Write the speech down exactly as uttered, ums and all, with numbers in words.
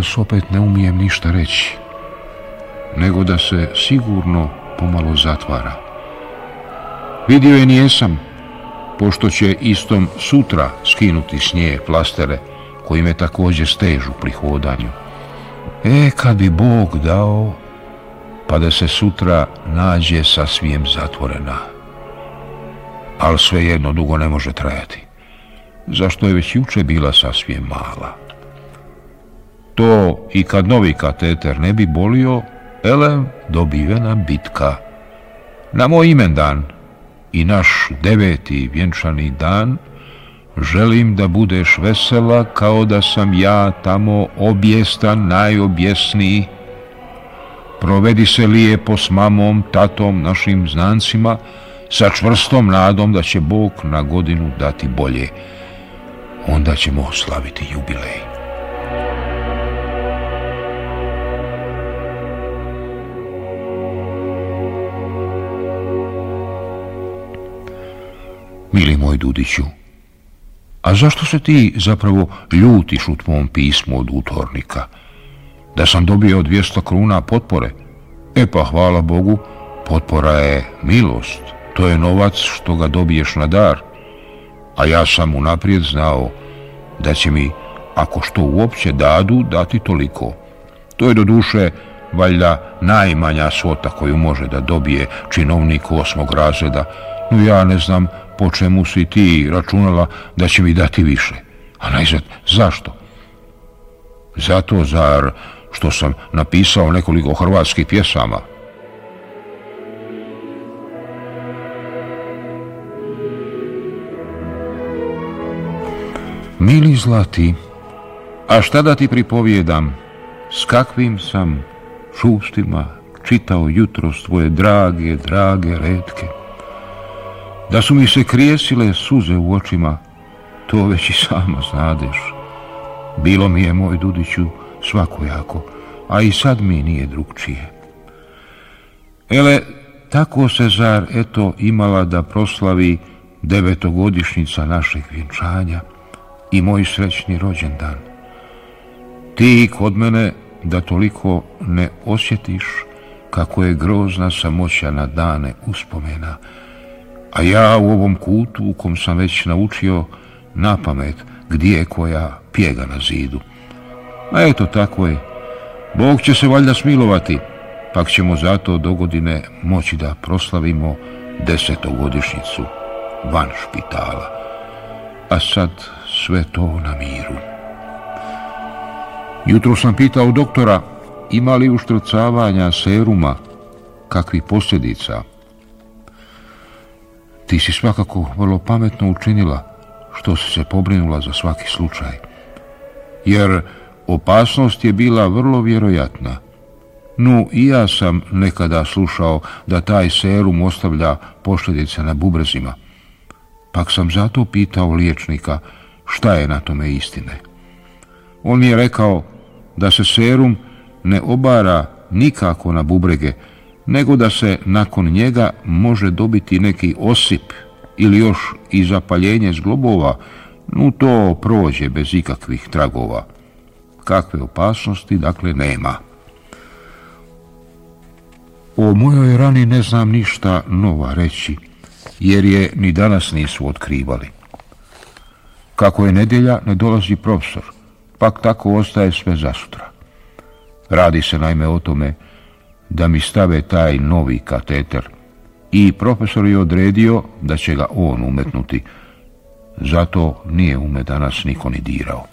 danas opet ne umijem ništa reći, nego da se sigurno pomalo zatvara. Vidio je nijesam, pošto će istom sutra skinuti s nje plastere koji me također stežu pri hodanju. E, kad bi Bog dao, pa da se sutra nađe sasvim zatvorena. Ali svejedno dugo ne može trajati, zašto je već juče bila sasvim mala. To i kad novi kateter ne bi bolio, elem dobivena bitka. Na moj imendan i naš deveti vjenčani dan želim da budeš vesela kao da sam ja tamo objestan najobjesniji. Provedi se lijepo s mamom, tatom, našim znancima, sa čvrstom nadom da će Bog na godinu dati bolje. Onda ćemo slaviti jubilej. Mili moj Dudiću, a zašto se ti zapravo ljutiš u tvom pismu od utornika? Da sam dobio dvjesto kruna potpore? E pa hvala Bogu, potpora je milost, to je novac što ga dobiješ na dar, a ja sam unaprijed znao da će mi, ako što uopće dadu, dati toliko. To je do duše valjda najmanja svota koju može da dobije činovnik osmog razreda, no ja ne znam po čemu si ti računala da će mi dati više. A najzad, zašto? Zato, zar, što sam napisao nekoliko hrvatskih pjesama? Mili zlati, a šta da ti pripovijedam, s kakvim sam čustvima čitao jutros tvoje drage, drage retke. Da su mi se krijesile suze u očima, to već i sama znadeš. Bilo mi je, moj Dudiću, svakojako, a i sad mi nije drugčije. Ele, tako se, zar, eto, imala da proslavi devetogodišnjica našeg vjenčanja i moj srećni rođendan. Ti kod mene da toliko ne osjetiš kako je grozna samoća na dane uspomena, a ja u ovom kutu u kom sam već naučio na pamet gdje je koja pjega na zidu. A eto, tako je. Bog će se valjda smilovati, pak ćemo zato do godine moći da proslavimo desetogodišnjicu van špitala. A sad sve to na miru. Jutro sam pitao doktora ima li uštrcavanja seruma, kakvih posljedica. Ti si svakako vrlo pametno učinila što si se pobrinula za svaki slučaj, jer opasnost je bila vrlo vjerojatna. No, i ja sam nekada slušao da taj serum ostavlja posljedice na bubrezima, pak sam zato pitao liječnika šta je na tome istine. On mi je rekao da se serum ne obara nikako na bubrege, nego da se nakon njega može dobiti neki osip ili još i zapaljenje zglobova, no to prođe bez ikakvih tragova. Kakve opasnosti, dakle, nema. O mojoj rani ne znam ništa nova reći, jer je ni danas nisu otkrivali. Kako je nedjelja, ne dolazi profesor, pak tako ostaje sve za sutra. Radi se naime o tome da mi stave taj novi kateter i profesor je odredio da će ga on umetnuti. Zato nije ume danas niko ni dirao.